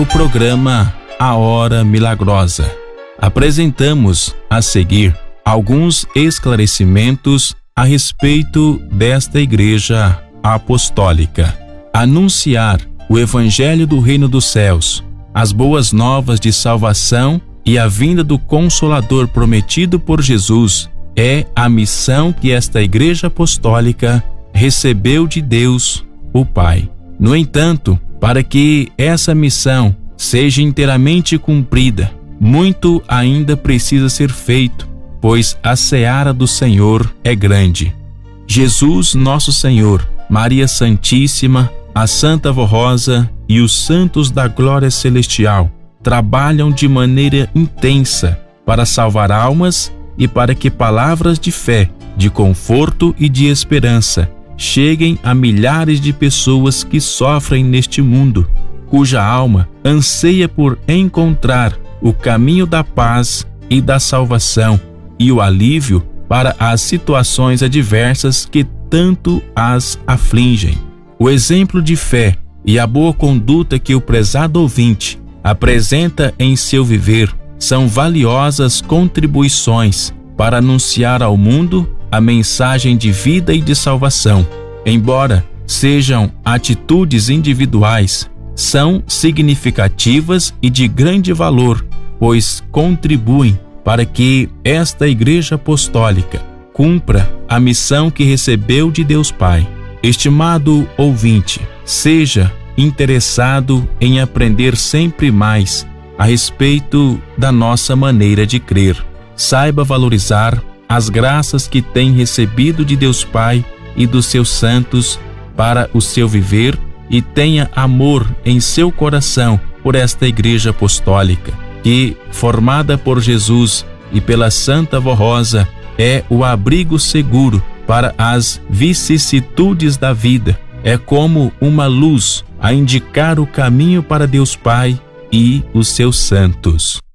O programa A Hora Milagrosa. Apresentamos a seguir alguns esclarecimentos a respeito desta Igreja Apostólica. Anunciar o Evangelho do Reino dos Céus, as boas novas de salvação e a vinda do Consolador prometido por Jesus é a missão que esta Igreja Apostólica recebeu de Deus, o Pai. No entanto, para que essa missão seja inteiramente cumprida, muito ainda precisa ser feito, pois a seara do Senhor é grande. Jesus, nosso Senhor, Maria Santíssima, a Santa Avó Rosa e os santos da glória celestial trabalham de maneira intensa para salvar almas e para que palavras de fé, de conforto e de esperança cheguem a milhares de pessoas que sofrem neste mundo, cuja alma anseia por encontrar o caminho da paz e da salvação e o alívio para as situações adversas que tanto as afligem. O exemplo de fé e a boa conduta que o prezado ouvinte apresenta em seu viver são valiosas contribuições para anunciar ao mundo a mensagem de vida e de salvação. Embora sejam atitudes individuais, são significativas e de grande valor, pois contribuem para que esta Igreja Apostólica cumpra a missão que recebeu de Deus Pai. Estimado ouvinte, seja interessado em aprender sempre mais a respeito da nossa maneira de crer. Saiba valorizar as graças que tem recebido de Deus Pai e dos seus santos para o seu viver e tenha amor em seu coração por esta Igreja Apostólica, que, formada por Jesus e pela Santa Avó Rosa, é o abrigo seguro para as vicissitudes da vida. É como uma luz a indicar o caminho para Deus Pai e os seus santos.